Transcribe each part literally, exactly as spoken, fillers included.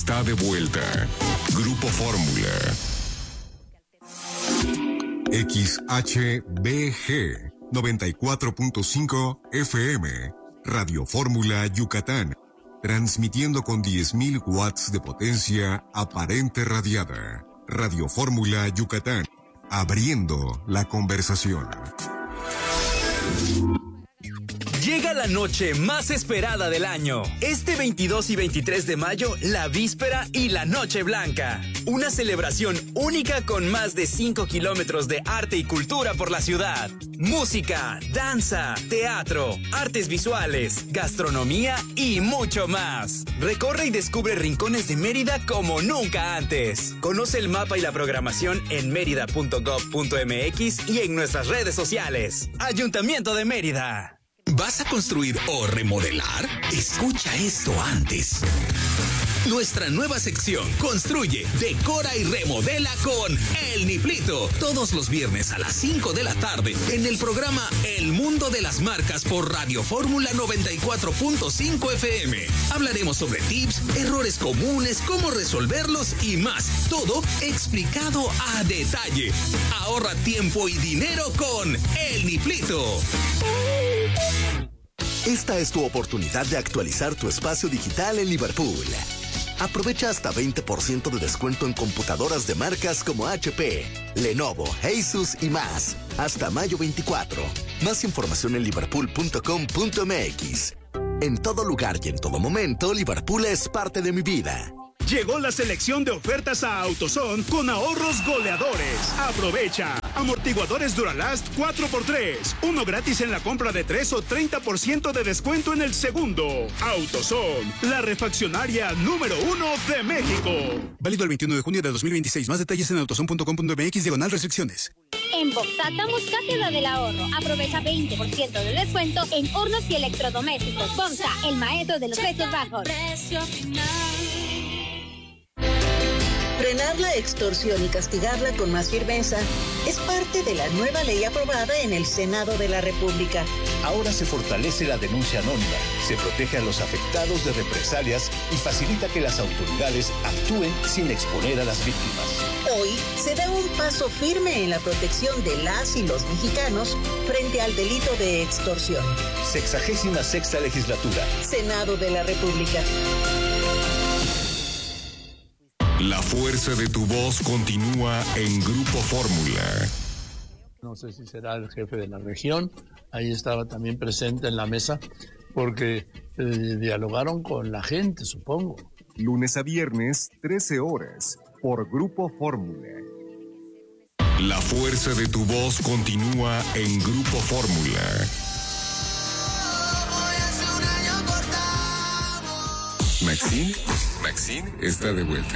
Está de vuelta. Grupo Fórmula. X H B G noventa y cuatro punto cinco F M. Radio Fórmula Yucatán. Transmitiendo con diez mil watts de potencia aparente radiada. Radio Fórmula Yucatán. Abriendo la conversación. Llega la noche más esperada del año. Este veintidós y veintitrés de mayo, la víspera y la Noche Blanca. Una celebración única con más de cinco kilómetros de arte y cultura por la ciudad. Música, danza, teatro, artes visuales, gastronomía y mucho más. Recorre y descubre rincones de Mérida como nunca antes. Conoce el mapa y la programación en mérida punto gob punto mx y en nuestras redes sociales. Ayuntamiento de Mérida. ¿Vas a construir o remodelar? Escucha esto antes. Nuestra nueva sección Construye, decora y remodela con El Niflito. Todos los viernes a las cinco de la tarde en el programa El Mundo de las Marcas por Radio Fórmula noventa y cuatro punto cinco F M. Hablaremos sobre tips, errores comunes, cómo resolverlos y más. Todo explicado a detalle. Ahorra tiempo y dinero con El Niflito. Esta es tu oportunidad de actualizar tu espacio digital en Liverpool. Aprovecha hasta veinte por ciento de descuento en computadoras de marcas como H P, Lenovo, Asus y más. Hasta mayo veinticuatro. Más información en liverpool punto com punto mx. En todo lugar y en todo momento, Liverpool es parte de mi vida. Llegó la selección de ofertas a AutoZone con ahorros goleadores. Aprovecha. Amortiguadores Duralast cuatro por tres. Uno gratis en la compra de tres o treinta por ciento de descuento en el segundo. AutoZone, la refaccionaria número uno de México. Válido el veintiuno de junio de dos mil veintiséis. Más detalles en autozone punto com punto mx, diagonal restricciones. En Boxat damos cátedra del ahorro. Aprovecha veinte por ciento de descuento en hornos y electrodomésticos. Boxa, el maestro de los precios bajos. Frenar la extorsión y castigarla con más firmeza es parte de la nueva ley aprobada en el Senado de la República. Ahora se fortalece la denuncia anónima, se protege a los afectados de represalias y facilita que las autoridades actúen sin exponer a las víctimas. Hoy se da un paso firme en la protección de las y los mexicanos frente al delito de extorsión. Sexagésima sexta legislatura. Senado de la República. La fuerza de tu voz continúa en Grupo Fórmula. No sé si será el jefe de la región, ahí estaba también presente en la mesa, porque eh, dialogaron con la gente, supongo. Lunes a viernes, trece horas, por Grupo Fórmula. La fuerza de tu voz continúa en Grupo Fórmula. Maxine, Maxine está de vuelta.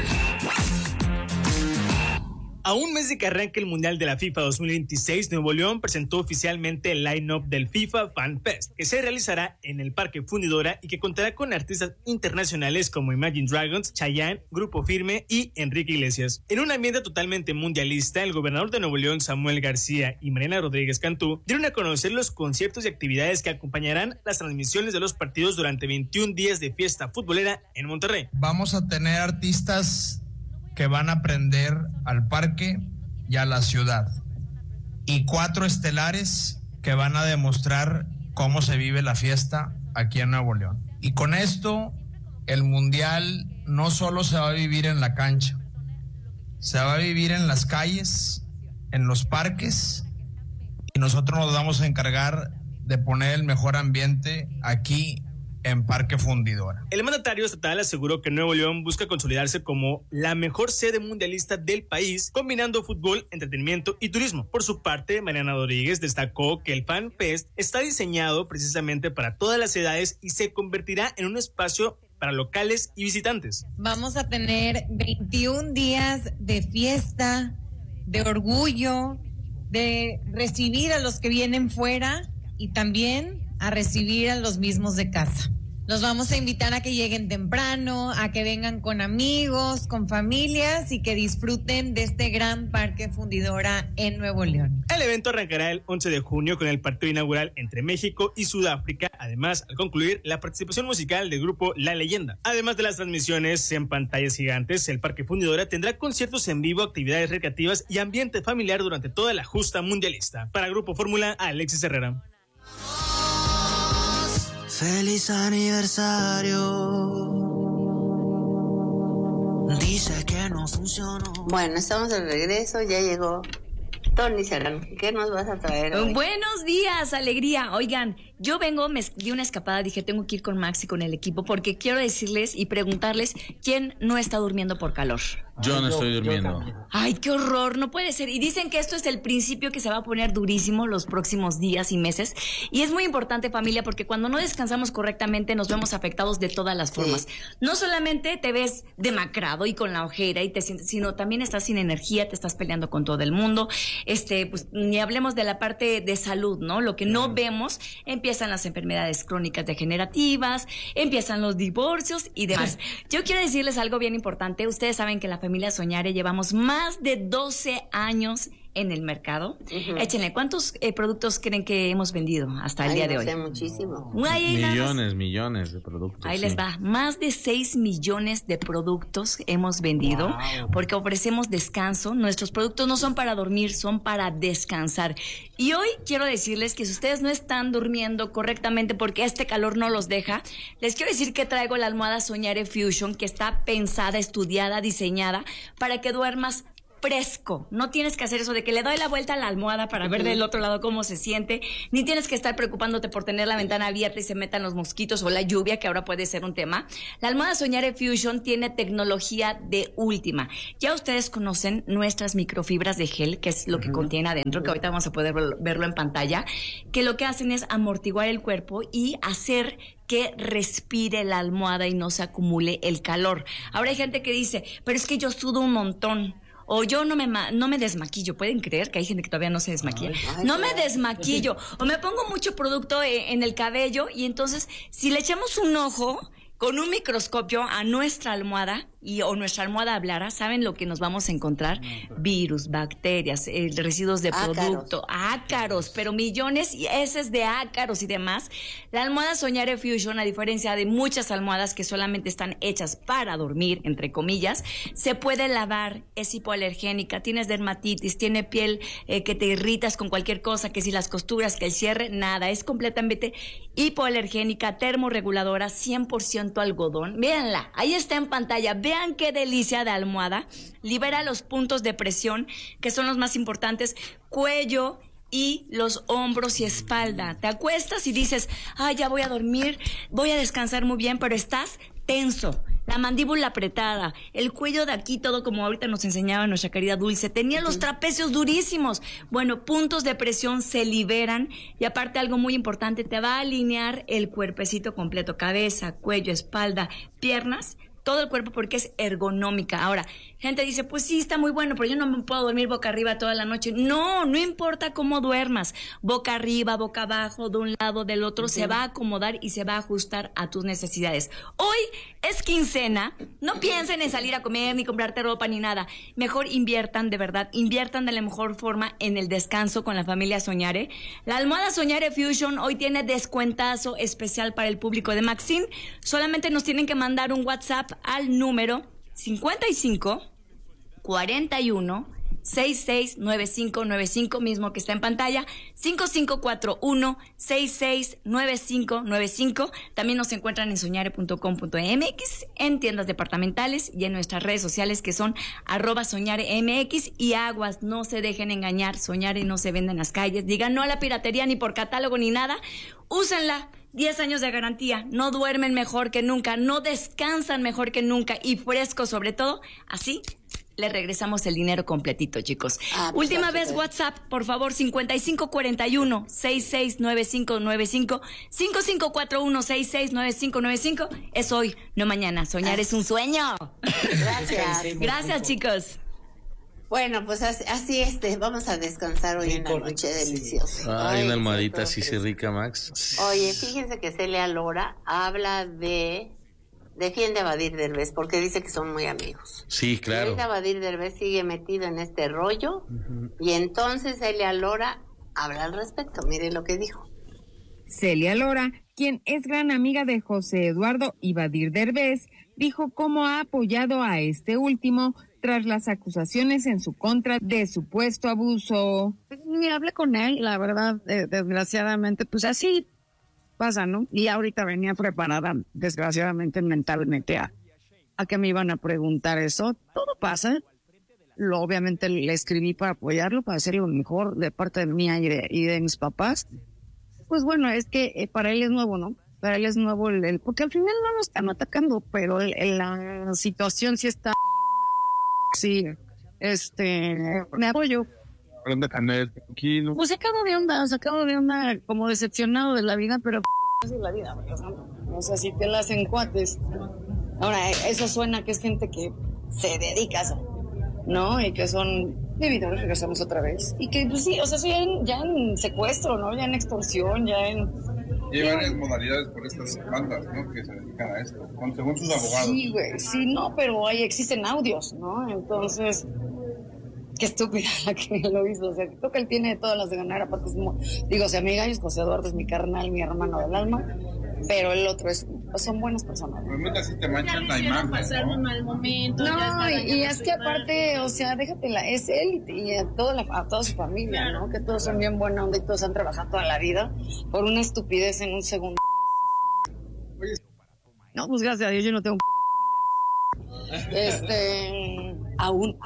A un mes de que arranque el Mundial de la FIFA dos mil veintiséis, Nuevo León presentó oficialmente el line-up del FIFA Fan Fest, que se realizará en el Parque Fundidora y que contará con artistas internacionales como Imagine Dragons, Chayanne, Grupo Firme y Enrique Iglesias. En un ambiente totalmente mundialista, el gobernador de Nuevo León, Samuel García, y Mariana Rodríguez Cantú dieron a conocer los conciertos y actividades que acompañarán las transmisiones de los partidos durante veintiún días de fiesta futbolera en Monterrey. Vamos a tener artistas que van a aprender al parque y a la ciudad, y cuatro estelares que van a demostrar cómo se vive la fiesta aquí en Nuevo León. Y con esto, el Mundial no solo se va a vivir en la cancha, se va a vivir en las calles, en los parques, y nosotros nos vamos a encargar de poner el mejor ambiente aquí en Parque Fundidora. El mandatario estatal aseguró que Nuevo León busca consolidarse como la mejor sede mundialista del país, combinando fútbol, entretenimiento y turismo. Por su parte, Mariana Rodríguez destacó que el Fan Fest está diseñado precisamente para todas las edades y se convertirá en un espacio para locales y visitantes. Vamos a tener veintiún días de fiesta, de orgullo, de recibir a los que vienen fuera y también a recibir a los mismos de casa. Los vamos a invitar a que lleguen temprano, a que vengan con amigos, con familias y que disfruten de este gran parque fundidora en Nuevo León. El evento arrancará el once de junio con el partido inaugural entre México y Sudáfrica. Además, al concluir, la participación musical del grupo La Leyenda. Además de las transmisiones en pantallas gigantes, el parque fundidora tendrá conciertos en vivo, actividades recreativas y ambiente familiar durante toda la justa mundialista. Para Grupo Fórmula, Alexis Herrera. Feliz aniversario. Dice que no funcionó. Bueno, estamos de regreso, ya llegó Tony Serrano. ¿Qué nos vas a traer hoy? Buenos días, alegría. Oigan, yo vengo, me di una escapada, dije, tengo que ir con Max y con el equipo porque quiero decirles y preguntarles quién no está durmiendo por calor. Yo no estoy durmiendo. Ay, qué horror, no puede ser. Y dicen que esto es el principio que se va a poner durísimo los próximos días y meses. Y es muy importante, familia, porque cuando no descansamos correctamente nos vemos afectados de todas las formas. Sí. No solamente te ves demacrado y con la ojera y te sientes, sino también estás sin energía, te estás peleando con todo el mundo. Este, pues ni hablemos de la parte de salud, ¿no? Lo que no vemos, empiezan las enfermedades crónicas degenerativas, empiezan los divorcios y demás. Yo quiero decirles algo bien importante. Ustedes saben que la familia Soñare llevamos más de doce años en el mercado. Uh-huh. Échenle, ¿cuántos eh, productos creen que hemos vendido hasta el Ay, día no de hoy? Sé, muchísimo. Ay, millones, millones de productos. Ahí sí. les va. Más de seis millones de productos hemos vendido. Wow. Porque ofrecemos descanso. Nuestros productos no son para dormir, son para descansar. Y hoy quiero decirles que si ustedes no están durmiendo correctamente porque este calor no los deja, les quiero decir que traigo la almohada Soñare Fusion, que está pensada, estudiada, diseñada para que duermas fresco. No tienes que hacer eso de que le doy la vuelta a la almohada para ver del otro lado cómo se siente, ni tienes que estar preocupándote por tener la ventana abierta y se metan los mosquitos o la lluvia, que ahora puede ser un tema. La almohada Soñare Fusion tiene tecnología de última. Ya ustedes conocen nuestras microfibras de gel, que es lo que uh-huh. contiene adentro, que ahorita vamos a poder verlo en pantalla, que lo que hacen es amortiguar el cuerpo y hacer que respire la almohada y no se acumule el calor. Ahora hay gente que dice, pero es que yo sudo un montón. O yo no me ma- no me desmaquillo. ¿Pueden creer que hay gente que todavía no se desmaquilla? Ay, ay, no me desmaquillo. O me pongo mucho producto en, en el cabello y entonces si le echamos un ojo con un microscopio a nuestra almohada y o nuestra almohada hablara, ¿saben lo que nos vamos a encontrar? Virus, bacterias, eh, residuos de ácaros. producto, ácaros, pero millones y heces de ácaros y demás. La almohada Soñare Fusion, a diferencia de muchas almohadas que solamente están hechas para dormir, entre comillas, se puede lavar, es hipoalergénica, tienes dermatitis, tiene piel eh, que te irritas con cualquier cosa, que si las costuras, que el cierre, nada, es completamente hipoalergénica, termorreguladora, cien por ciento algodón. Véanla, ahí está en pantalla, vean qué delicia de almohada, libera los puntos de presión, que son los más importantes, cuello y los hombros y espalda. Te acuestas y dices, ay, ya voy a dormir, voy a descansar muy bien, pero estás tenso. La mandíbula apretada, el cuello de aquí, todo como ahorita nos enseñaba nuestra querida Dulce, tenía los trapecios durísimos. Bueno, puntos de presión se liberan y aparte algo muy importante, te va a alinear el cuerpecito completo, cabeza, cuello, espalda, piernas, todo el cuerpo porque es ergonómica. Ahora, gente dice, pues sí, está muy bueno, pero yo no me puedo dormir boca arriba toda la noche. No, no importa cómo duermas. Boca arriba, boca abajo, de un lado, del otro, sí. Se va a acomodar y se va a ajustar a tus necesidades. Hoy es quincena. No piensen en salir a comer, ni comprarte ropa, ni nada. Mejor inviertan, de verdad, inviertan de la mejor forma en el descanso con la familia Soñare. La almohada Soñare Fusion hoy tiene descuentazo especial para el público de Maxine. Solamente nos tienen que mandar un WhatsApp al número cincuenta y cinco, cuarenta y uno, sesenta y seis, noventa y cinco noventa y cinco, mismo que está en pantalla, cinco cinco cuatro uno, sesenta y seis, noventa y cinco noventa y cinco. También nos encuentran en soñare punto com punto m x, en tiendas departamentales y en nuestras redes sociales que son arroba soñaremx. Y aguas, no se dejen engañar, Soñare no se vende en las calles, digan no a la piratería ni por catálogo ni nada, úsenla. diez años de garantía, no duermen mejor que nunca, no descansan mejor que nunca y fresco sobre todo, así le regresamos el dinero completito, chicos. Ah, pues Última vez WhatsApp, por favor, cincuenta y cinco cuarenta y uno, sesenta y seis, noventa y cinco noventa y cinco, cinco cinco cuatro uno, sesenta y seis, noventa y cinco noventa y cinco, es hoy, no mañana, soñar ah. es un sueño. Gracias. Gracias, chicos. Bueno, pues así, así este, vamos a descansar hoy en la noche deliciosa. Ay, una almohadita así, sí rica, Max. Oye, fíjense que Celia Lora habla de... Defiende a Badir Derbez porque dice que son muy amigos. Sí, claro. Y ahorita Badir Derbez sigue metido en este rollo uh-huh. y entonces Celia Lora habla al respecto. Mire lo que dijo. Celia Lora, quien es gran amiga de José Eduardo y Badir Derbez, dijo cómo ha apoyado a este último tras las acusaciones en su contra de supuesto abuso. Ni hablé con él, la verdad, eh, desgraciadamente, pues así pasa, ¿no? Y ahorita venía preparada, desgraciadamente, mentalmente a, a que me iban a preguntar eso. Todo pasa. Lo, obviamente le escribí para apoyarlo, para hacer lo mejor de parte de mí y de, y de mis papás. Pues bueno, es que eh, para él es nuevo, ¿no? Para él es nuevo, el, el, porque al final no lo están atacando, pero el, el, la situación sí está... Sí, este, me apoyo. Tranquilo. Pues sacado de onda, sacado de onda, como decepcionado de la vida, pero así es la vida, o sea, o sea, si te la hacen cuates. Ahora, eso suena que es gente que se dedica a eso, ¿no? Y que son vividores, regresamos otra vez. Y que, pues sí, o sea, ya en, ya en secuestro, ¿no? Ya en extorsión, ya en... Y hay varias modalidades por estas bandas, ¿no? Que se dedican a esto, según sus abogados. Sí, güey, sí, no, pero ahí existen audios, ¿no? Entonces, qué estúpida la que lo hizo. O sea, creo que él tiene todas las de ganar. Aparte, es como, digo, si amiga, es José Eduardo, es mi carnal, mi hermano del alma, pero el otro es, son buenas personas. Realmente así te manchan la imagen, pasar un mal momento. No, y, y es que aparte, o sea, déjatela, es él y a toda, la, a toda su familia, ¿no? Que todos son bien buena onda y todos han trabajado toda la vida por una estupidez en un segundo. No, pues gracias a Dios yo no tengo este aún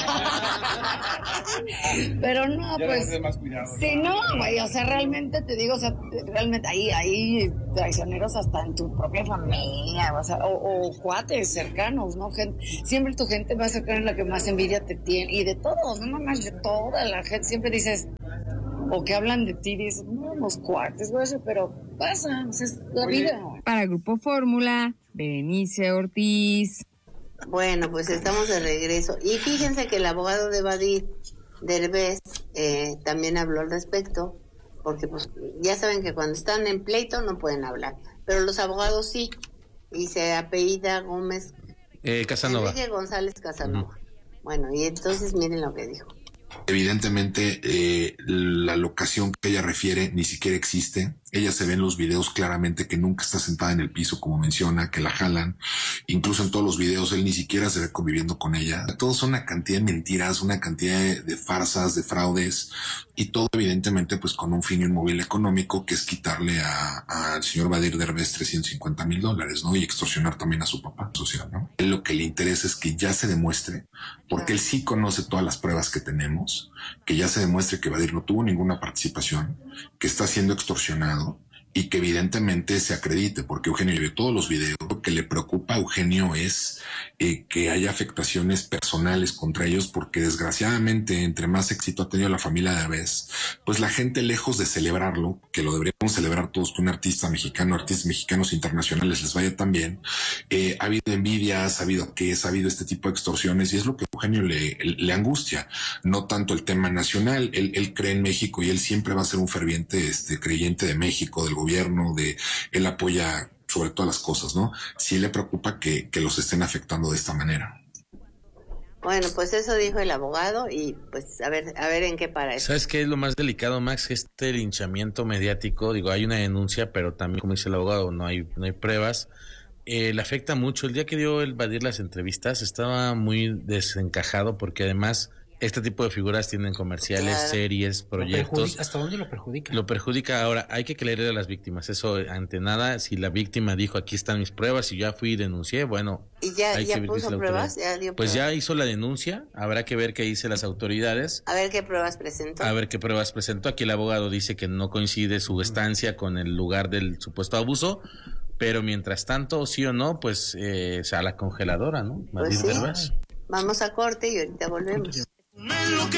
pero no, ya pues más cuidado, sí, no, güey, o sea, realmente te digo, o sea, realmente ahí hay traicioneros hasta en tu propia familia, o sea, o, o cuates cercanos, ¿no? Gente, siempre tu gente más cercana es la que más envidia te tiene, y de todos, no nomás de toda la gente, siempre dices, o que hablan de ti, dices, no, los cuates, güey, pero pasa, o sea, es la Oye. vida. Para Grupo Fórmula, Berenice Ortiz. Bueno, pues estamos de regreso. Y fíjense que el abogado de Badir Derbez eh, también habló al respecto, porque pues ya saben que cuando están en pleito no pueden hablar, pero los abogados sí, y se apellida Gómez eh, Casanova. Enrique González Casanova. Uh-huh. Bueno, y entonces miren lo que dijo. Evidentemente, eh, la locación que ella refiere ni siquiera existe. Ella se ve en los videos claramente que nunca está sentada en el piso, como menciona, que la jalan. Incluso en todos los videos él ni siquiera se ve conviviendo con ella. Todo son una cantidad de mentiras, una cantidad de, de farsas, de fraudes, y todo evidentemente pues con un fin inmóvil económico, que es quitarle al señor Badir Derbez trescientos cincuenta mil dólares, ¿no? Y extorsionar también a su papá social, ¿no? Él lo que le interesa es que ya se demuestre, porque él sí conoce todas las pruebas que tenemos, que ya se demuestre que Badir no tuvo ninguna participación, que está siendo extorsionado, y que evidentemente se acredite, porque Eugenio vio todos los videos. Lo que le preocupa a Eugenio es eh, que haya afectaciones personales contra ellos, porque desgraciadamente entre más éxito ha tenido la familia Derbez, pues la gente, lejos de celebrarlo, que lo deberíamos celebrar todos, que un artista mexicano, artistas mexicanos internacionales les vaya tan bien, eh, ha habido envidias, ha habido quejas, ha habido este tipo de extorsiones, y es lo que a Eugenio le, le angustia, no tanto el tema nacional. Él, él cree en México y él siempre va a ser un ferviente este, creyente de México, del gobierno, de él apoya sobre todas las cosas, ¿no? Sí le preocupa que, que los estén afectando de esta manera. Bueno, pues eso dijo el abogado, y pues a ver, a ver en qué para eso. ¿Sabes qué es lo más delicado, Max? Este linchamiento mediático, digo, hay una denuncia, pero también, como dice el abogado, no hay, no hay pruebas. Eh, le afecta mucho. El día que dio el Badir las entrevistas estaba muy desencajado, porque además este tipo de figuras tienen comerciales, claro, series, proyectos. ¿Hasta dónde lo perjudica? Lo perjudica. Ahora, hay que creerle a las víctimas. Eso, ante nada, si la víctima dijo, aquí están mis pruebas y ya fui y denuncié, bueno. ¿Y ya, hay ya que ver puso pruebas? ¿Ya dio pues pruebas? Ya hizo la denuncia. Habrá que ver qué dicen las autoridades. A ver qué pruebas presentó. A ver qué pruebas presentó. Aquí el abogado dice que no coincide su estancia con el lugar del supuesto abuso. Pero mientras tanto, sí o no, pues, eh, o sea, la congeladora, ¿no? Pues sí. Vamos a corte y ahorita volvemos. Me enloquezco